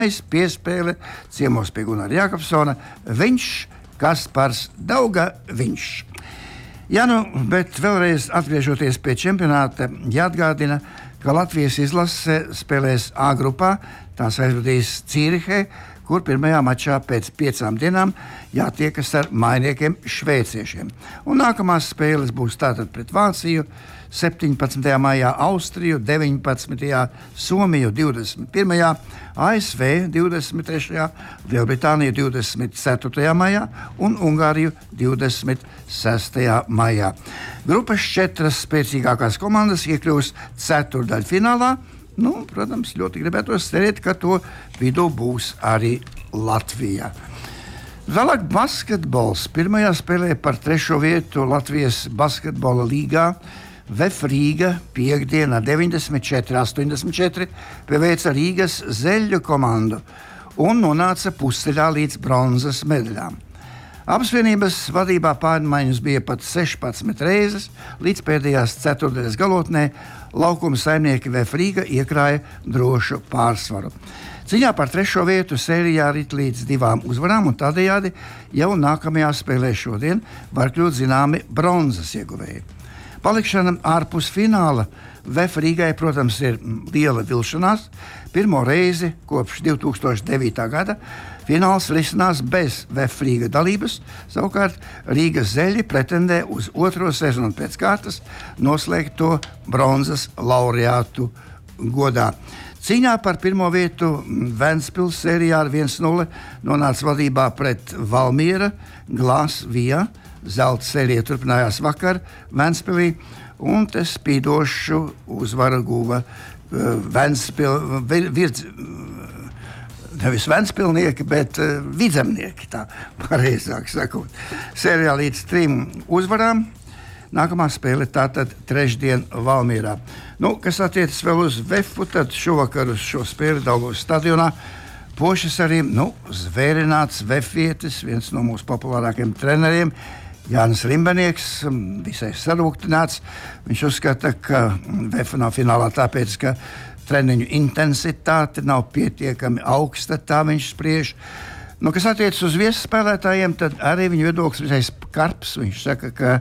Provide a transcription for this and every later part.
Piespēle ciemos pie Gunara Jākapsona. Viņš, Kaspars Daugaviņš. Ja nu, bet vēlreiz atgriežoties pie čempionāta, jāatgādina, ka Latvijas izlase spēlēs A grupā, tās aizvadīs Cīrihē, kur pirmajā mačā pēc 5 dienām jātiekas ar mainiekiem šveiciešiem. Un nākamās spēles būs tātad pret Vāciju 17. maijā, Austriju 19. Somiju 21. ASV 23. Lielbritāniju 24. maijā un Ungāriju 26. maijā. Grupas 4 spēcīgākās komandas iekļūs ceturtdaļfinālā. Protams, ļoti gribētos cerēt, ka to vidū būs arī Latvija. Vēlāk basketbols. Pirmajā spēlē par 3. vietu Latvijas basketbola līgā VF Rīga piekdienā 94-84 pieveica Rīgas Zeļu komandu un nonāca pusceļā līdz bronzas medaļām. Apsvienības vadībā pārmaiņas bija pat 16 reizes, līdz pēdējās ceturtdaļas galotnē laukuma saimnieki VF Rīga iekrāja drošu pārsvaru. Cīņā par 3. vietu sērijā rit līdz 2 uzvarām, un tādējādi jau nākamajā spēlē šodien var kļūt zināmi bronzas ieguvēji. Palikšana ārpus fināla VF Rīgai, protams, ir liela vilšanās. Pirmo reizi kopš 2009. gada fināls risinās bez VF Rīga dalības, savukārt Rīgas Zeļi pretendē uz 2. sezonu pēc kārtas noslēgto bronzas laureātu godā. Cīņā par 1. vietu Ventspils sērijā ar 1-0 nonāca vadībā pret Valmiera Glasvija. Zelta sērija turpinājās vakar Ventspilī, un te spīdošu uzvaru guva nevis Ventspilnieki, bet vidzemnieki, tā pareizāk sakot. Sērijā līdz 3 uzvarām. Nākamā spēle tātad trešdien Valmierā. Kas attiecas vēl uz VF, tad šovakar uz šo spēli Daugavas stadionā pošas arī zvērināts VF-vietis, viens no mūsu populārākajiem treneriem, Jānis Rimbenieks, visai sarūktināts. Viņš uzskata, ka VF nav finālā tāpēc, ka treniņu intensitāte nav pietiekami augsta, tā viņš spriež. Kas attiecas uz viesspēlētājiem, tad arī viņa viedoklis visai skarbs. Viņš saka, ka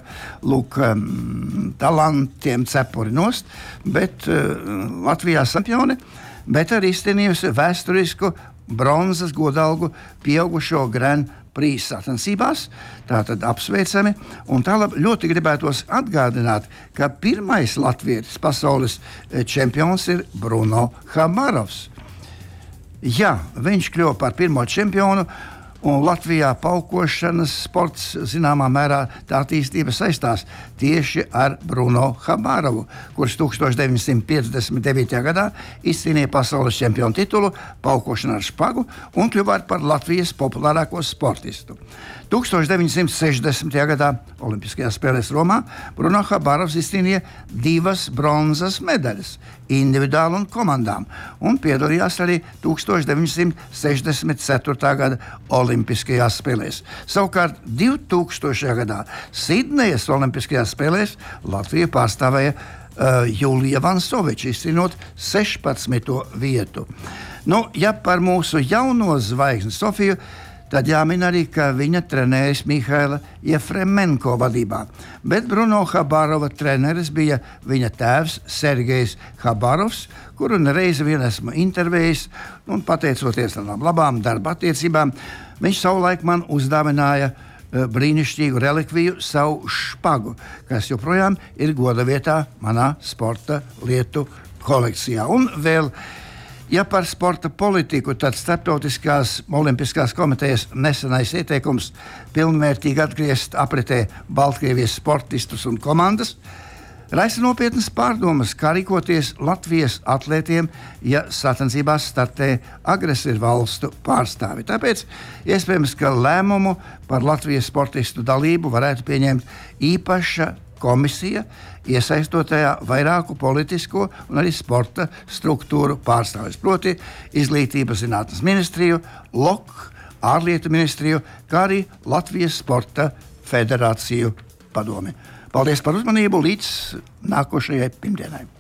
talantiem cepuri nost, bet Latvijā čempione, bet arī izcīnījusi vēsturisku bronzas godalgu pieaugušo Grand Prix sacensībās, tātad apsveicami, un tālāk ļoti gribētos atgādināt, ka pirmais latvietis pasaules čempions ir Bruno Habarovs. Jā, viņš kļuva par pirmo čempionu, un Latvijā paukošanas sports zināmā mērā tā attīstība saistās tieši ar Bruno Habarovu, kurš 1959. gadā izcīnīja pasaules čempionu titulu paukošanā ar špagu un kļuva par Latvijas populārāko sportistu. 1960. gadā Olimpiskajās spēlēs Romā Bruno Habarovs izcīnīja 2 bronzas medaļas individuāli un komandām un piedalījās arī 1964. gada Olimpiskajās spēlēs. Savukārt 2000. gadā Sidnejas Olimpiskajās spēlēs Latviju pārstāvēja Julija Vansoviča, izcīnot 16. vietu. Ja par mūsu jauno zvaigzni Sofiju, tad jāmin arī, ka viņa trenējas Mihaila Jefremenko vadībā. Bet Bruno Habarova treneris bija viņa tēvs Sergejs Habarovs, kuru reizi vien esmu intervējis, un pateicoties tādām labām darba attiecībām, viņš savulaik man uzdāvināja brīnišķīgu relikviju, savu špagu, kas joprojām ir goda vietā manā sporta lietu kolekcijā. Un vēl, ja par sporta politiku, tad Starptautiskās olimpiskās komitejas nesenais ieteikums pilnvērtīgi atgriezt apritē Baltkrievijas sportistus un komandas raisa nopietnas pārdomas, kā rīkoties Latvijas atlētiem, ja sacensībās startē agresoru valstu pārstāvi. Tāpēc iespējams, ka lēmumu par Latvijas sportistu dalību varētu pieņemt īpaša komisija, iesaistotajā vairāku politisko un arī sporta struktūru pārstāvis, proti Izglītības zinātnes ministriju, LOK, ārlietu ministriju, kā arī Latvijas sporta federāciju padomi. Paldies par uzmanību, līdz nākošajai pirmdienai.